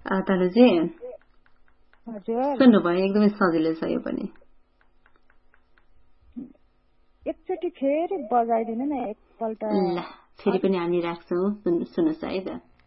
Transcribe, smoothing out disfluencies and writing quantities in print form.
तनुजी हजुर सुन्नुभयो एकदमै सजिलो छ यो पनि एकचोटि फेरि बजाइदिनु न एकपल्ट ल फेरि पनि हामी राख्छौँ सुन्नुहोस् है त